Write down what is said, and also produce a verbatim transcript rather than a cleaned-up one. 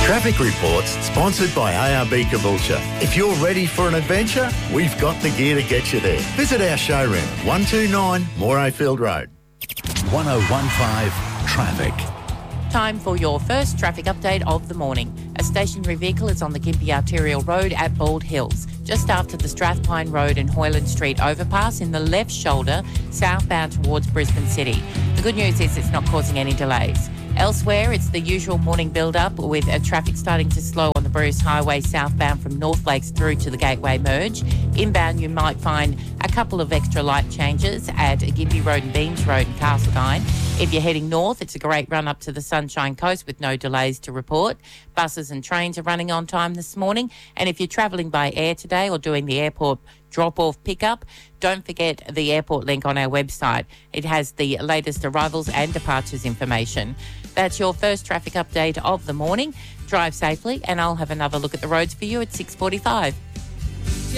Traffic Reports, sponsored by A R B Caboolture. If you're ready for an adventure, we've got the gear to get you there. Visit our showroom, one two nine Morayfield Road. one oh one point five Traffic. Time for your first traffic update of the morning. A stationary vehicle is on the Gympie Arterial Road at Bald Hills, just after the Strathpine Road and Hoyland Street overpass in the left shoulder, southbound towards Brisbane City. The good news is it's not causing any delays. Elsewhere, it's the usual morning build-up with uh, traffic starting to slow on the Bruce Highway southbound from North Lakes through to the Gateway Merge. Inbound, you might find a couple of extra light changes at Gympie Road and Beams Road and Castledine. If you're heading north, it's a great run up to the Sunshine Coast with no delays to report. Buses and trains are running on time this morning. And if you're travelling by air today or doing the airport drop-off pickup, don't forget the airport link on our website. It has the latest arrivals and departures information. That's your first traffic update of the morning. Drive safely, and I'll have another look at the roads for you at six forty-five.